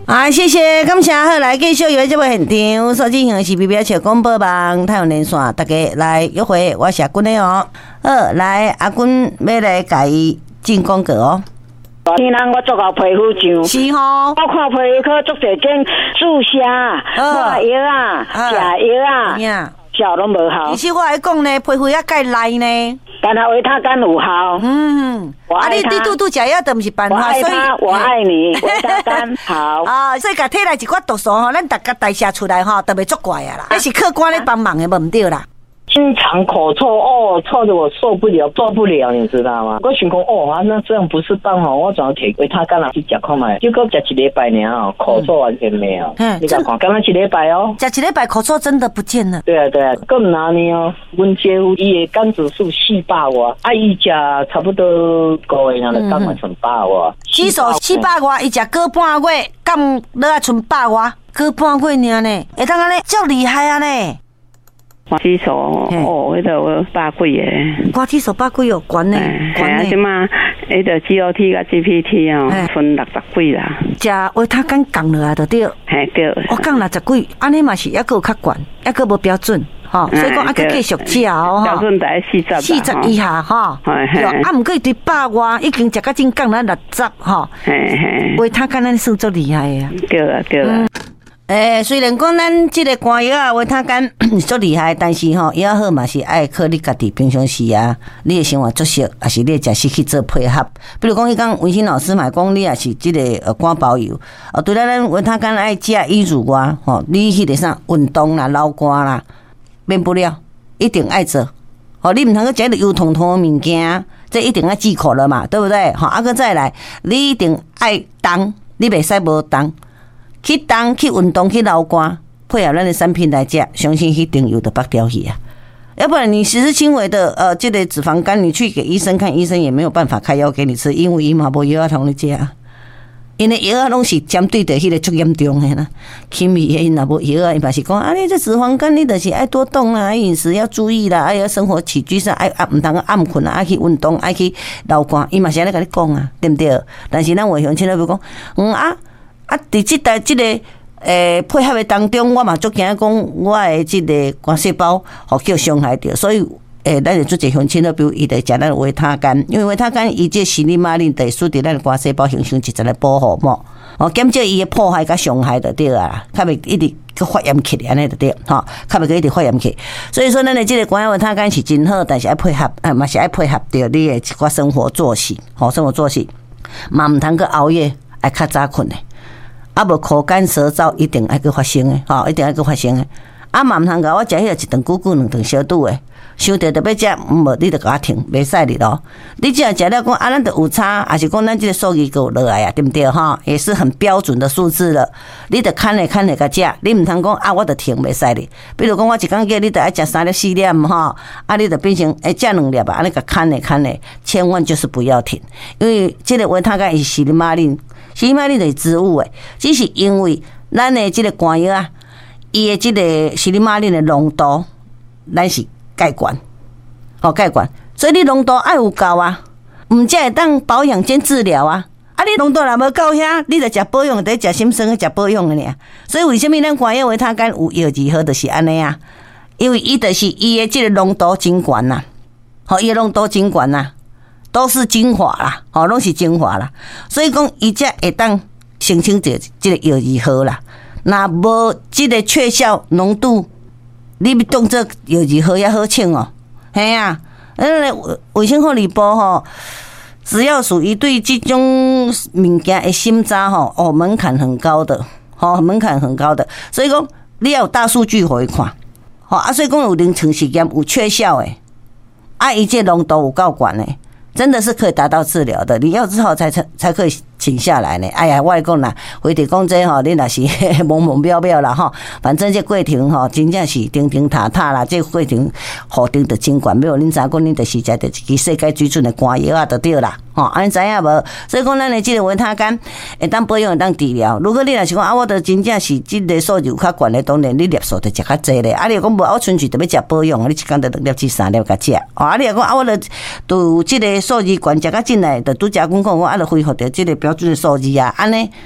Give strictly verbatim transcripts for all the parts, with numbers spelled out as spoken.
啊，谢谢，感谢，好，来继续有这位现场，所进行的是 B B H 广播网太阳连线，大家来约会，我是阿君的哦。好，来阿君要来甲伊进广告哦。 天人我做到皮肤上， 是吼， 我看皮肤科做侪种注射、抹药啊、食药啊，效拢无效。 其实我来讲呢，皮肤也介赖呢。 但系维他甘有效。 嗯，啊，你你拄拄食药都毋是办法， 所以我爱你，维他甘好。 啊，所以甲体内一寡毒素吼，咱大家代谢出来吼，特别足怪啊啦。那是客观咧帮忙的，无毋对啦。 经常口臭哦，臭的我受不了，受不了，你知道吗？我想讲哦啊，那这样不是办好，我总要摕维他甘拿去食看卖，结果食一礼拜尔哦，口臭完全没有。嗯，你看看，刚刚一礼拜哦， 食一礼拜口臭真的不见了。 对啊对啊，更拿呢哦，阮姐夫伊的肝指数四百外，啊伊食差不多个月然后肝完剩百外， 指数四百外，伊食过半月，肝落啊剩百外，过半月尔呢，会当安尼，足厉害啊呢。 指数哦，迄个百几个， 我指数百几哦，悬呢，悬呢。 即嘛，迄个 G O T 甲 G P T 哦，分六十几啦。 食维他甘降落来就对。 嘿对。我降六十几，安尼嘛是抑个较悬，抑个无标准，吼。所以讲啊，佮继续食哦， 标准在四十。 四十以下，吼。对，啊，毋过伊对百外已经食到真降咱六十，吼。嘿嘿。维他甘咱算足厉害啊。 对啊对啊。 诶、欸，虽然讲咱即个肝药啊、维他甘足厉害，但是吼药好嘛是爱靠你家己平常时啊，你的生活作息，还是你的食食去做配合。比如讲，伊讲文心老师嘛讲，你也是即个呃肝包油，哦，除了咱维他甘爱食以乳外，吼，你迄个啥运动啦、流汗啦，免不了，一定爱做。哦，你毋通去食着油彤彤的物件，这一定要忌口了嘛，对不对？好，啊个再来，你一定爱动，你袂使无动。去动去运动去流汗，配合咱的产品来食，相信迄定有的拔掉去啊。要不然你其实轻微的呃，这个脂肪肝，你去给医生看，医生也没有办法开药给你吃，因为伊嘛无药啊通你食啊。因为药啊拢是针对的迄个足严重的啦，轻微的因若无药啊，伊嘛是讲啊，你这脂肪肝你就是爱多动啦，饮食要注意啦，爱要生活起居上爱啊，毋通暗困啊，爱去运动，爱去流汗，伊嘛是安尼甲你讲啊，对不对？但是咱话乡亲咧要讲，嗯啊。啊！伫即代即个诶配合的当中，我嘛足惊讲我的即个肝细胞互叫伤害着，所以诶，咱就做一乡亲咧，比如伊得食咱的维他甘，因为维他甘伊即个西利马林得使伫咱的肝细胞形成一层的保护膜，哦，减少伊的破坏甲伤害就对啊，较袂一直去发炎起来安尼就对，吼，较袂去一直发炎起。所以说，咱的即个肝维他甘是真好，但是爱配合，啊嘛是爱配合着你的一寡生活作息，吼，生活作息嘛毋通去熬夜，爱较早困的。啊，无口干舌燥一定爱去发生的，吼，一定爱去发生的。啊，嘛毋通甲我食迄个一顿久久两顿小肚的，想着特别食，无你着甲我停，袂使哩咯。你只要食了讲啊，咱着有差，还是讲咱即个数字够落来啊，对不对哈？也是很标准的数字了。你着看咧看咧甲食，你毋通讲啊，我着停袂使哩。比如讲，我一工计你着爱食三粒四粒吼，啊，你着变成哎食两粒吧，安尼甲看咧看咧，千万就是不要停，因为即个维他甘是西利马林。西利马林就是植物诶，只是因为咱的即个肝药啊，伊的即个西利马林的浓度，咱是介悬，哦介悬，所以你浓度爱有够啊，毋才会当保养兼治疗啊。啊，你浓度若无够遐，你着食保养，得食心酸去食保养的尔。所以为什么咱肝药维他甘有药剂好，就是安尼啊？因为伊就是伊的即个浓度真悬呐，好，伊的浓度真悬呐。都是精华啦，吼，拢是精华啦，所以讲伊才会当形成这这个药剂好啦。那无这个确效浓度，你当做药剂好也好称哦，嘿啊，呃，卫生福利部吼，只要属于对这种物件的审查吼，哦，门槛很高的，吼，门槛很高的，所以讲你要有大数据互伊看，吼啊，所以讲有临床实验有确效诶，啊，伊这浓度有够悬诶。真的是可以达到治疗的，你要之后才才才可以请下来呢。哎呀，我讲啦，回头讲这吼，你若是懵懵渺渺啦吼，反正这过程吼，真正是钉钉塔塔啦，这过程互定的监管，没有恁知影讲，恁就是食着一支世界水准的肝药啊，就对啦。吼，安尼知影无？所以讲，咱的这个维他甘会当保养，会当治疗。如果你若是讲啊，我着真正是这个数字有较悬的，当然你粒数着食较济咧。啊，你讲无，我纯粹特别食保养，你一工着两粒至三粒甲食。哦，啊，你若讲啊，我着都这个数字悬食较进来，着拄则讲讲我啊，着恢复着这个标准的数字啊，安尼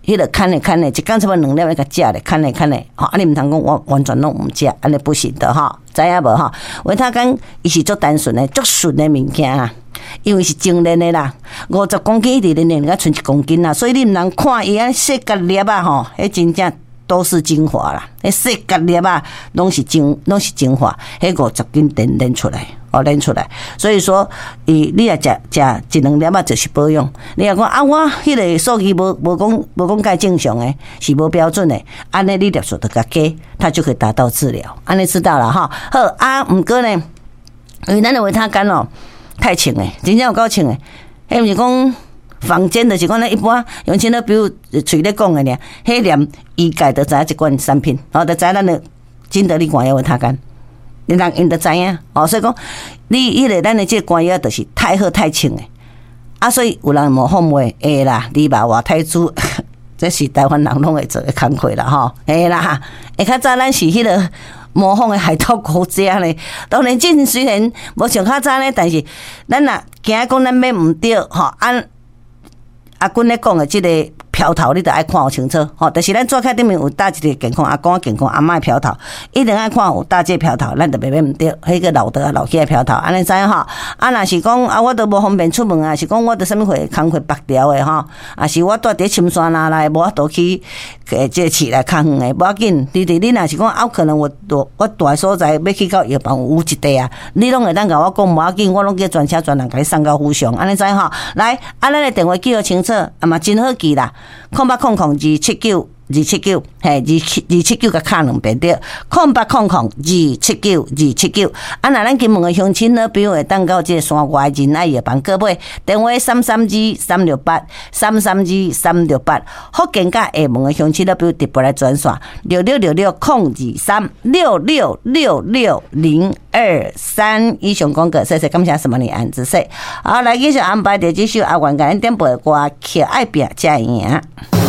迄个看咧看咧，一工差不多两粒那个食咧，看咧看咧，吼，啊你毋通讲完完全拢毋食，安尼不行的吼，知影无吼？维他干伊是足单纯的、足纯的物件啊，因为是精炼的啦，五十公斤一直炼炼，甲剩一公斤啦，所以你毋通看伊安细角粒啊吼，迄真正都是精华啦，迄细角粒啊，拢是精，拢是精华，迄五十斤炼炼出来。哦，练出来，所以说，伊你若食食一两粒啊，就是保养。你若讲啊，我迄个数据无无讲无讲介正常诶，是无标准诶，安尼你粒数就甲加，它就可以达到治疗。安尼知道了哈。好啊，毋过呢，因为咱的维他干哦太轻诶，真正有够轻诶。迄毋是讲坊间就是讲咱一般用钱咧，比如嘴咧讲诶尔，迄念医界就知影一罐产品，哦，就知影咱的金得利管药维他干。你人因就知影哦，所以讲你迄个咱的这官药就是太好太轻诶，啊，所以有人模仿话会啦，你把我太子，这是台湾人拢会做的工课啦吼，会啦，会较早咱是迄个模仿的海盗国家咧，当然这虽然无像较早咧，但是咱若惊讲咱买毋对吼，按阿君咧讲的这个。飘头你得爱看好清楚，吼！但是咱做开顶面有搭一个健康阿公健康阿嬷飘头，一定爱看有搭这飘头，咱就袂免毋对。迄个老的啊老起的飘头，安尼知影吼。啊，若是讲啊，我都无方便出门啊，是讲我伫啥物会工课白条的吼，啊是我住伫深山哪来，无法度去诶，这市内较远的，无要紧。弟弟，你若是讲啊，可能我我我住的所在要去到药房有一地啊，你拢会当甲我讲无要紧，我拢叫专车专人甲你送到府上，安尼知吼。来，啊，咱的电话记号清楚，啊嘛真好记啦。空八空空二七九二七九，嘿，二七二七九个卡两遍对，空八空空二七九二七九。啊，那咱金门的乡亲呢，比如会当到这个山外仁爱药房各位，电话三三二三六八三三二三六八。福建甲厦门的乡亲呢，比如直拨来转线六六六六空二三六六六六零二三。以上讲过，谢谢感谢什么你安子说。好，来继续安排第几首阿元甲咱点播歌，可爱拼才会赢。